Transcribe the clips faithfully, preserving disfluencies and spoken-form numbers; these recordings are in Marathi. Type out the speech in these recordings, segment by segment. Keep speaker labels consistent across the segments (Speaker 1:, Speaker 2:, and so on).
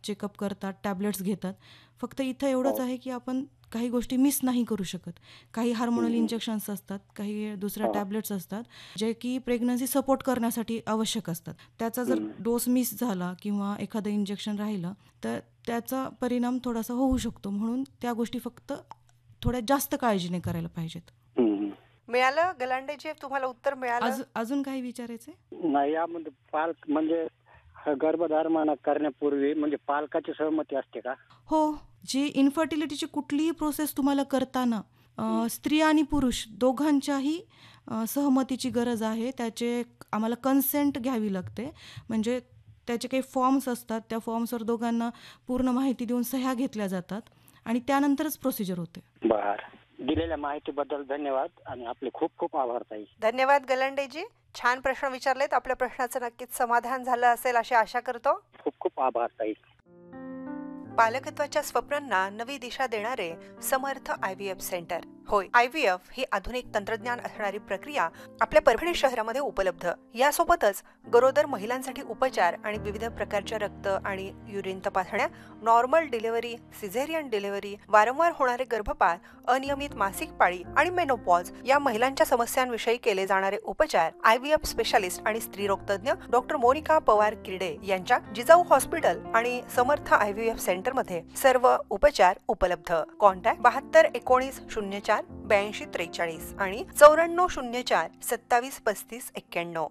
Speaker 1: चेकअप करतात, टॅबलेट्स घेतात. फक्त इथं एवढंच आहे की आपण काही गोष्टी मिस नाही करू शकत. काही हार्मोनल इंजेक्शन्स असतात, काही दुसऱ्या टॅबलेट्स असतात जे की प्रेग्नन्सी सपोर्ट करण्यासाठी आवश्यक असतात. त्याचा जर डोस मिस झाला किंवा एखादं इंजेक्शन राहिलं तर त्याचा परिणाम थोडासा होऊ शकतो. म्हणून त्या गोष्टी फक्त थोड्या जास्त काळजीने करायला पाहिजेत.
Speaker 2: मिळालं गलांडेजी, तुम्हाला उत्तर मिळालं?
Speaker 1: अजून काही विचारायचंय?
Speaker 3: नाही, यामध्ये पालक म्हणजे गर्भधारण करण्यापूर्वी म्हणजे पालकाची सहमती असते का?
Speaker 1: हो, जी इन्फर्टिलिटीची कुठलीही प्रोसेस तुम्हाला करताना स्त्री आणि पुरुष दोघांच्याही सहमतीची गरज आहे. त्याचे आम्हाला कन्सेंट घ्यावी लागते. म्हणजे त्याचे काही फॉर्म्स असतात, त्या फॉर्म्सवर दोघांना पूर्ण माहिती देऊन सह्या घेतल्या जातात आणि त्यानंतरच प्रोसिजर होते.
Speaker 3: बरं, दिलेल्या माहितीबद्दल धन्यवाद आणि आपले खूप खूप आभार ताई.
Speaker 2: धन्यवाद गलांडेजी, छान प्रश्न विचारलेत. आपल्या प्रश्नाचं नक्कीच समाधान झालं असेल अशी आशा करतो.
Speaker 3: खूप खूप आभार ताई.
Speaker 2: पालकत्वाच्या स्वप्नांना नवी दिशा देणारे समर्थ आय व्ही एफ सेंटर. होय, आय व्ही एफ ही आधुनिक तंत्रज्ञान असणारी प्रक्रिया आपल्या परभणी शहरामध्ये उपलब्ध. यासोबतच गरोदर महिलांसाठी उपचार आणि विविध प्रकारच्या रक्त आणि युरिन तपासण्या, नॉर्मल डिलिव्हरी, सिझेरियन डिलिव्हरी, वारंवार होणारे गर्भपात, अनियमित मासिक पाळी आणि मेनोपॉज या महिलांच्या समस्यांविषयी केले जाणारे उपचार आय व्ही एफ स्पेशालिस्ट आणि स्त्रीरोग तज्ञ डॉक्टर मोनिका पवार किर्डे यांच्या जिजाऊ हॉस्पिटल आणि समर्थ आय व्ही एफ सेंटर मध्ये सर्व उपचार उपलब्ध. कॉन्टॅक्ट बहात्तर एकोणीस शून्य चार ब्याऐंशी त्रेचाळीस आणि चौऱ्याण्णव शून्य चार सत्तावीस पस्तीस एक्क्याण्णव.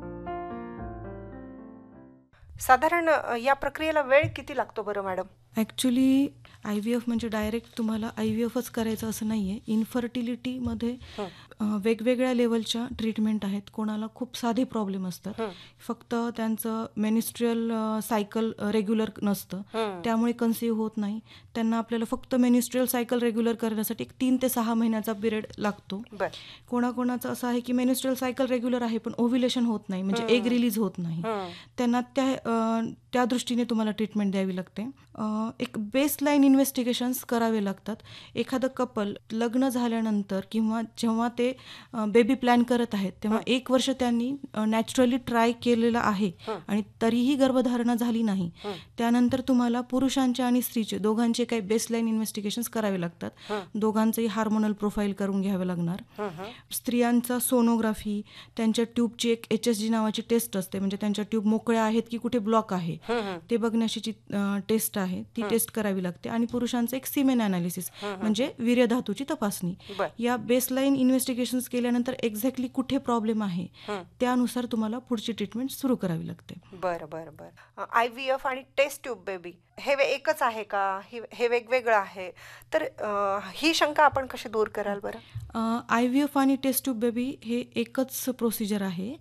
Speaker 2: साधारण या प्रक्रियेला वेळ किती लागतो बरं madam?
Speaker 1: Actually I V F म्हणजे डायरेक्ट तुम्हाला आय व्ही एफच करायचं असं नाही आहे. इन्फर्टिलिटीमध्ये वेगवेगळ्या लेवलच्या ट्रीटमेंट आहेत. कोणाला खूप साधे प्रॉब्लेम असतात, फक्त त्यांचं मेनिस्ट्रियल सायकल रेग्युलर नसतं, त्यामुळे कन्सीव्ह होत नाही. त्यांना आपल्याला फक्त मेनिस्ट्रियल सायकल रेग्युलर करण्यासाठी एक तीन ते सहा महिन्याचा पिरियड लागतो. कोणाकोणाचं असं आहे की मेनिस्ट्रियल सायकल रेग्युलर आहे पण ओव्ह्युलेशन होत नाही, म्हणजे एग रिलीज होत नाही. त्यांना त्या त्या दृष्टीने तुम्हाला ट्रीटमेंट द्यावी लागते. एक बेसलाईन इन्व्हेस्टिगेशन्स करावे लागतात. एखादं कपल लग्न झाल्यानंतर किंवा जेव्हा ते बेबी प्लॅन करत आहेत तेव्हा एक वर्ष त्यांनी नॅचरली ट्राय केलेलं आहे आणि तरीही गर्भधारणा झाली नाही, त्यानंतर तुम्हाला पुरुषांचे आणि स्त्रीचे दोघांचे काही बेसलाईन इन्व्हेस्टिगेशन्स करावे लागतात. दोघांचंही हार्मोनल प्रोफाईल करून घ्यावं लागणार. स्त्रियांचा सोनोग्राफी, त्यांच्या ट्यूबची एक एच एस जी नावाची टेस्ट असते, म्हणजे त्यांच्या ट्यूब मोकळ्या आहेत की कुठे ब्लॉक आहे ते बघण्याची जी टेस्ट आहे ती टेस्ट करावी लागते. आणि पुरुषांचं एक सिमेन अनालिसिस म्हणजे वीर्य धातूची तपासणी. या बेसलाईन इन्व्हेस्टिगेशन्स केल्यानंतर एक्झॅक्टली कुठे प्रॉब्लेम आहे त्यानुसार तुम्हाला पुढची ट्रीटमेंट सुरू करावी लागते.
Speaker 2: बरं बरं बरं. आय व्ही एफ आणि टेस्ट ट्यूब बेबी हे एकच आहे का, हे वेगवेगळं आहे? तर ही शंका आपण कशी दूर कराल बरं?
Speaker 1: आय व्ही एफ आणि टेस्ट ट्यूब बेबी हे एकच प्रोसिजर आहे.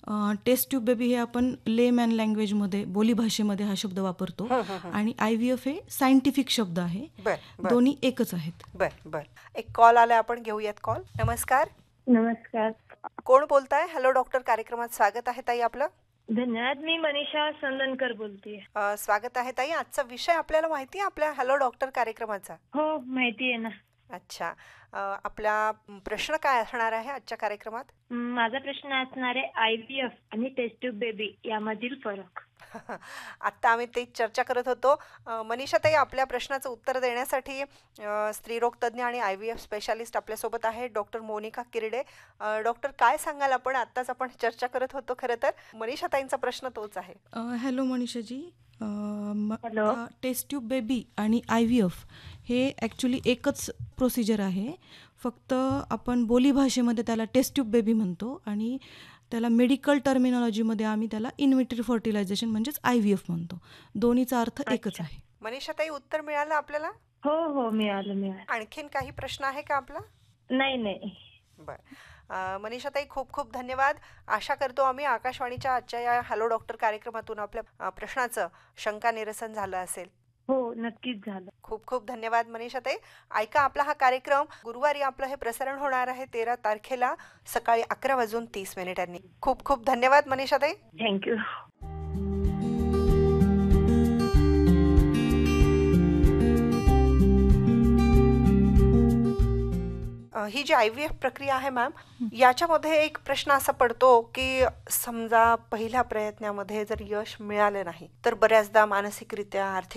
Speaker 1: टेस्ट ट्यूब बेबी हे आपण लेमॅन लँग्वेजमध्ये, बोलीभाषेमध्ये हा शब्द वापरतो आणि आय व्ही एफ हे सायंटिफिक शब्द आहे. दोन्ही एकच आहेत.
Speaker 2: बर बर. एक कॉल आला, आपण घेऊयात कॉल. नमस्कार.
Speaker 4: नमस्कार.
Speaker 2: कोण बोलताय? हॅलो डॉक्टर कार्यक्रमात स्वागत आहे ताई आपलं.
Speaker 4: धन्यवाद. मी मनीषा संदनकर बोलतेय.
Speaker 2: स्वागत आहे ताई. आजचा विषय आपल्याला माहिती आहे आपल्या हॅलो डॉक्टर कार्यक्रमाचा?
Speaker 4: हो, माहिती आहे ना.
Speaker 2: अच्छा, आपला प्रश्न काय असणार आहे आजच्या कार्यक्रमात?
Speaker 4: माझा प्रश्न असणार आहे आय व्ही एफ आणि टेस्ट ट्यूब बेबी यामधील फरक.
Speaker 2: आता आम्ही ते चर्चा करत होतो. मनीषा ताई, आपल्या प्रश्नाचं उत्तर देण्यासाठी स्त्रीरोग तज्ञ आणि आय व्ही एफ स्पेशालिस्ट आपल्यासोबत आहे डॉक्टर मोनिका किर्डे. डॉक्टर, काय सांगाल आपण? आत्ताच आपण चर्चा करत होतो, खरं तर मनीषा ताईंचा प्रश्न तोच आहे.
Speaker 1: Hello मनीषाजी.
Speaker 4: Hello.
Speaker 1: Taste tube baby आणि आय व्ही एफ हे ॲक्च्युली एकच प्रोसिजर आहे, फक्त आपण बोलीभाषेमध्ये त्याला टेस्ट ट्यूब बेबी म्हणतो आणि त्याला मेडिकल टर्मिनॉलॉजीमध्ये आम्ही त्याला इनव्हिट्री फर्टिलायझेशन म्हणजेच आय व्ही एफ म्हणतो. दोन्हीचा अर्थ एकच आहे.
Speaker 2: मनीषा ताई, उत्तर मिळालं आपल्याला?
Speaker 4: हो हो, मिळालं मिळालं.
Speaker 2: आणखीन काही प्रश्न आहे का आपला?
Speaker 4: नाही नाही.
Speaker 2: बरं. मनीषा ताई, खूप खूप धन्यवाद. आशा करतो आम्ही आकाशवाणीच्या आजच्या या हॅलो डॉक्टर कार्यक्रमातून आपल्या प्रश्नाचं शंका निरसन झालं असेल.
Speaker 4: हो, नक्कीच झालं.
Speaker 2: खूप खूप धन्यवाद मनीषा ताई. ऐका आपला हा कार्यक्रम गुरुवारी आपलं हे प्रसारण होणार आहे तेरा तारखेला सकाळी अकरा वाजून तीस मिनिटांनी. खूप खूप धन्यवाद मनीषा ताई.
Speaker 4: Thank you.
Speaker 2: He G I V F प्रक्रिया आहे मॅम, याच्यामध्ये एक प्रश्न असा पडतो की समजा पहिल्या प्रयत्नामध्ये जर यश मिळालं नाही तर बऱ्याचदा मानसिकरित्या, आर्थिक